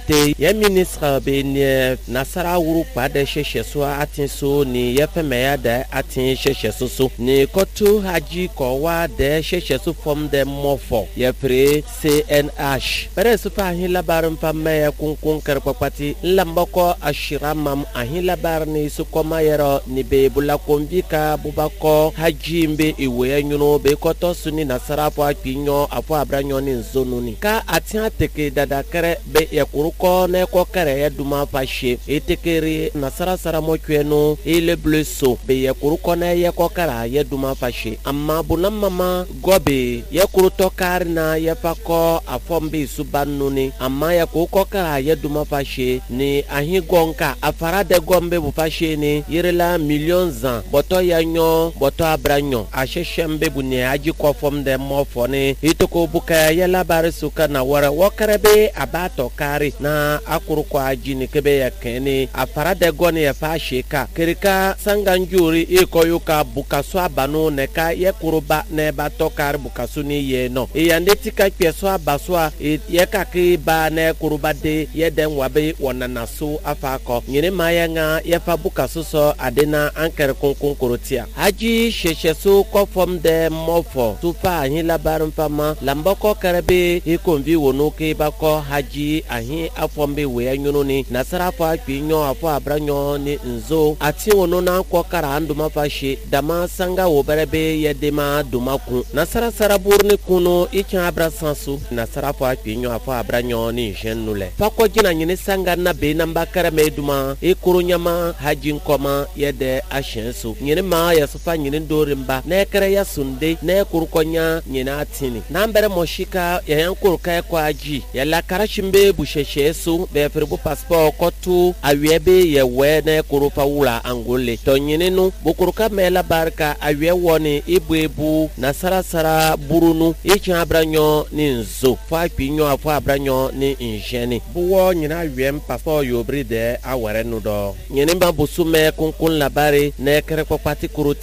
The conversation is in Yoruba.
te ye ministre be ne nasara wuru pa de sheshe so atin so ni ye feme ya de atin sheshe so ni kotu haji ko wa de sheshe so from the mofo ye pre CNH pere so fa hin labarin pa me kunkun karpapati lamboko ashiramam ahin labar ni so koma yero ni be bula kombika bubako haji mbe iwe nyuno be koto suni nasara po apinyo apo abranyo ni nzonu ni ka atia teke dada kere be yakuruko ne ko kere ya duma fashe etekere nasara sara mo kweno ele bleso be yakuruko ne ya ko kara ya duma fashe amma bunam mama gobe yakuruto karna ya pako afombe subanu ni amma yakuruko kara ya duma fashe ni ahi gonka afara de gombe bu fashe ni yirela millions an boto yanyo boto abranyo asheshembe bu ne aji ko fom de mo fone itoko buka ya labari suka na wara wakarebe abato kari na akuru kwa ajini kebe ya kene afara de goni ya fashe ka kirika sanganjuri iko yuka bukasu abanu neka ye kuruba ne bato kari bukasu ni ye no yande tika pieso abaswa ye kaki ba ne kuruba de ye den wabe wananasu afako nyine maya nga ye fa bukasu so adena ankere kunkun kurutia haji sheshesu ko fom de mofo tufa hin labarin fama lamboko karebe ikonvi wonuke bako haji ahin afombe we anyuno ni nasara fa pinyo afo abranyo ni nzo ati wono na kokara anduma fashe dama sanga wo berebe yedema dumaku nasara sarabur ni kuno icha abrasansu nasara fa pinyo afo abranyo ni jennule fako jina nyine sanga na be namba karame duma ikurunyama haji nkoma yede ashensu nyine ma yasufa nyine dorimba na kere ya sunde na kurukonya nyine atini nambere moshika ya kuruka kwa aji ya la karashimbe busheshe su be ferbu passport kotu awiebe ye wene kurufa wula angole to nyine nu bukuruka mela barka awie woni ibuebu na sarasara burunu ichi abranyo ni nzo fa pinyo afo abranyo ni injeni buwo nyina awie passport yobri de awere nu do nyine ba busume kunkun labari na kere kwa pati kuru